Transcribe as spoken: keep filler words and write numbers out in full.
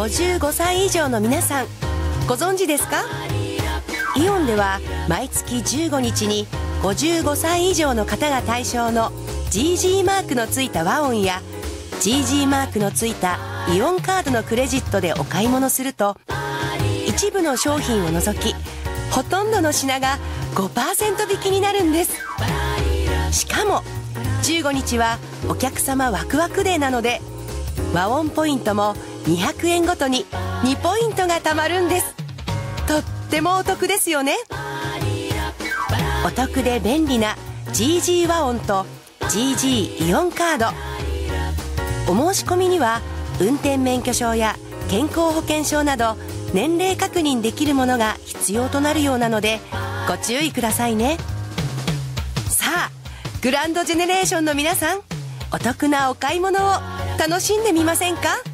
ごじゅうごさい以上の皆さん、ご存知ですか？イオンでは毎月じゅうごにちにごじゅうごさい以上の方が対象の ジージー マークのついた和音や ジージー マークのついたイオンカードのクレジットでお買い物すると、一部の商品を除きほとんどの品が ごパーセント 引きになるんです。しかもじゅうごにちはお客様ワクワクデーなので、和音ポイントもにひゃくえんごとににポイントが貯まるんです。とってもお得ですよね。お得で便利な ジージー 和音と ジージー イオンカード。お申し込みには運転免許証や健康保険証など年齢確認できるものが必要となるようなのでご注意くださいね。さあ、グランドジェネレーションの皆さん、お得なお買い物を楽しんでみませんか？